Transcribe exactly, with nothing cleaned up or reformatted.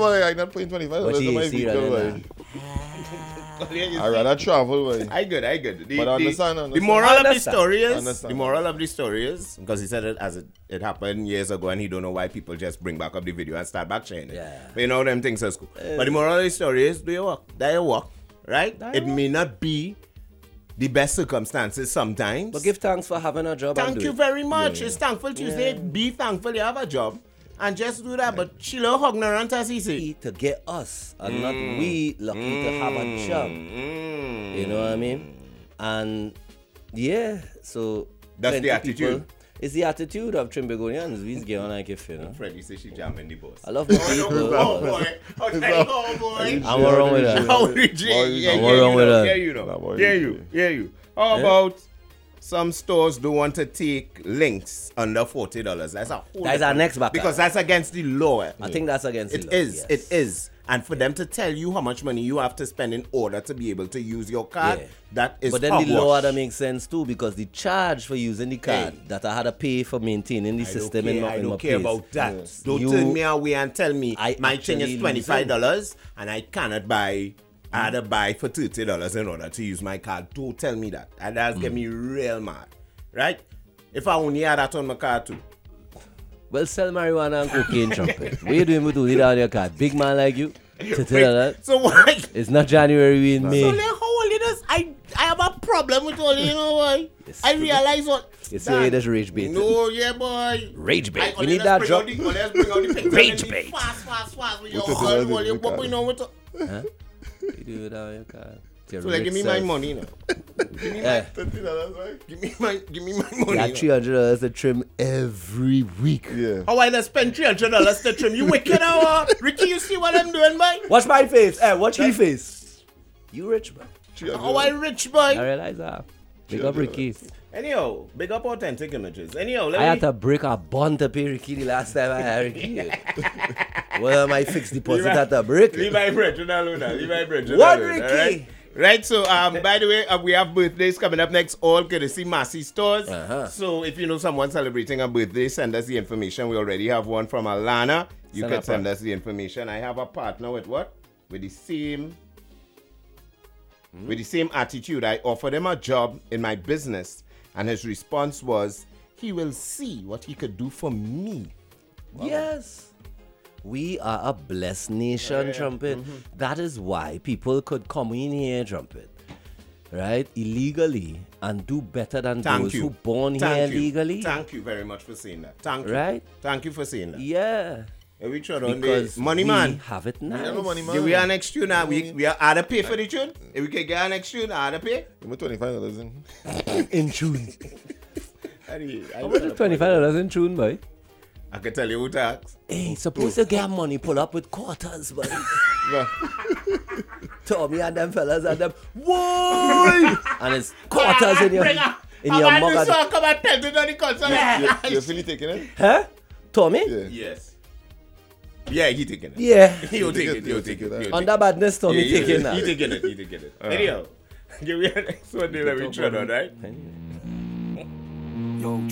boy. I'm not paying twenty-five dollars What on my you see vehicle, rather boy. Yeah, I'd rather travel, boy. I good, I good. The, But I the- understand, I the understand. moral I of the understand. story I is understand. the moral of the story is because he said it as it, it happened years ago and he don't know why people just bring back up the video and start back sharing it. Yeah. But you know them things are cool. But the moral of the story is do your work. Do your work. Right? Do your It work. may not be the best circumstances sometimes. But give thanks for having a job. and Thank do you it. very much. Yeah, It's Thankful Tuesday. Yeah. Be thankful you have a job. And just do that. But she look ignorant as he say. To get us and not we lucky to have a job. Mm. You know what I mean? And yeah, so That's the plenty attitude. people- It's the attitude of Trimbegonians. We get on like if you know. Freddie says she jamming the boss. I love the Oh, people. oh boy. Okay, oh boy. I'm wrong with that. How did you? Boy, Yeah, I'm yeah, wrong you with know, that. yeah, you Nah, know. boy, Yeah, you you. do. Yeah, you. How about some stores don't want to take links under forty dollars? That's a whole That is our different- next backlash. because that's against the law. I think that's against It the law, is. yes. It is. And for them to tell you how much money you have to spend in order to be able to use your card, Yeah. that is But then the law hogwash. that makes sense too because the charge for using the card Hey. that I had to pay for maintaining the I don't system care, in my, I in don't my care place. about that. Yes. Don't You- turn me away and tell me I my thing actually is twenty-five losing. dollars and I cannot buy. I had to buy for thirty dollars in order to use my card. Don't tell me that. And that's get me real mad. Right? If I only had that on my card too. Well, sell marijuana and cocaine, trumpet. What you doing with only that on your card? Big man like you? To tell her that? So why? It's not January, we in So May. like how only this? I I have a problem with all you know why? Yes, I so realize what. You see, that's rage bait. No, yeah, boy. Rage I bait. We only need just that bring drop. out the- only just bring out the picture Rage and the bait. Fast, fast, fast. With your What is girl, it? what you- What what is we it? know with the- Huh? You do that on your card. It's your So like, rich give me my self. money now. Give me Yeah. thirty dollars, right? Give me my, give me my You money. got now. three hundred dollars to trim every week. Yeah. How I just spend three hundred dollars to trim you wicked hour? Ricky, you see what I'm doing, boy? Watch my face. Hey, watch his face. You rich, man. How I rich, I boy? realize that. Big up Ricky. Anyhow, big up authentic images. Anyhow, let I me... had to break a bond to pay Ricky the last time I had Ricky. Well, my fixed deposit had to break. Leave my bread, Luna. Leave my bread. What, Luna, Ricky? Right? Right, so um, by the way, uh, we have birthdays coming up next, all courtesy Massey Stores. Uh-huh. So if you know someone celebrating a birthday, send us the information. We already have one from Alana. You Send can up send one. us the information. I have a partner with what? With the same, Hmm? with the same attitude. I offered him a job in my business, and his response was, he will see what he could do for me. Yes. We are a blessed nation, Trumpet. Mm-hmm. That is why people could come in here, Trumpet, right, illegally and do better than Thank those you. who born Thank here you. legally. Thank you very much for saying that. Thank you. Right? Thank you for saying that. Yeah. Yeah, we try on Because the money we man. have it nice. have no money, man. Yeah, we are next tune now. We we are either pay for the tune. If we can get our next tune, either pay. Give me twenty-five dollars in. In tune. I, How much is twenty-five dollars in tune, boy? I can tell you who tax. Hey, suppose you get money pull up with quarters, boy. No. Tommy and them fellas and them, why? And it's quarters in your, in your I mug. want and- to come and tell me on the concert. You, you feel taking it? Huh? Tommy? Yeah. Yes. Yeah, he taking it. Yeah. He'll take it. He'll take it. he'll take On it. that badness, Tommy Yeah, taking He that. taking it. He taking it. Anyhow, give me a next one. Then we try on, right? Yo,